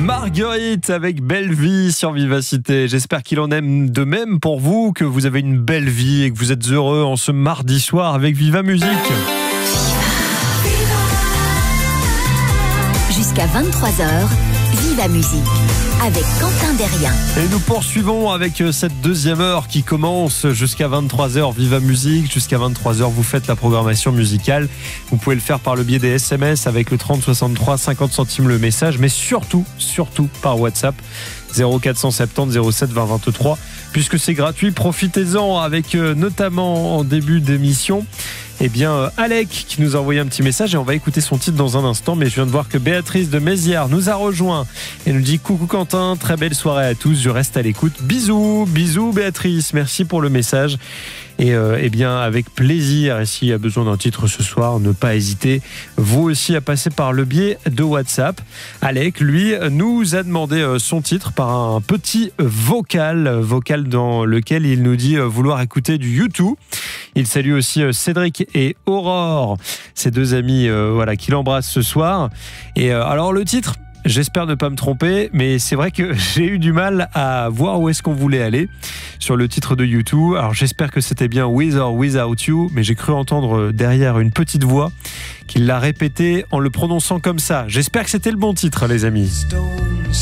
Marguerite avec Belle Vie sur Vivacité. J'espère qu'il en aime de même pour vous, que vous avez une belle vie et que vous êtes heureux en ce mardi soir avec Viva Musique. Jusqu'à 23h, Viva Musique avec Quentin Derrien. Et nous poursuivons avec cette deuxième heure qui commence jusqu'à 23h. Viva Musique, jusqu'à 23h, vous faites la programmation musicale. Vous pouvez le faire par le biais des SMS avec le 30 63 50 centimes le message, mais surtout par WhatsApp 0470 07 20 23. Puisque c'est gratuit, profitez-en avec notamment en début d'émission. Alec qui nous a envoyé un petit message et on va écouter son titre dans un instant. Mais je viens de voir que Béatrice de Mézières nous a rejoint et nous dit coucou Quentin, très belle soirée à tous, je reste à l'écoute. Bisous Béatrice, merci pour le message. Et avec plaisir, et s'il y a besoin d'un titre ce soir, ne pas hésiter, vous aussi, à passer par le biais de WhatsApp. Alec, lui, nous a demandé son titre par un petit vocal dans lequel il nous dit vouloir écouter du U2. Il salue aussi Cédric et Aurore, ces deux amis qui l'embrassent ce soir. Et alors le titre, j'espère ne pas me tromper, mais c'est vrai que j'ai eu du mal à voir où est-ce qu'on voulait aller sur le titre de U2. Alors j'espère que c'était bien With or Without You, mais j'ai cru entendre derrière une petite voix qui l'a répété en le prononçant comme ça. J'espère que c'était le bon titre, les amis.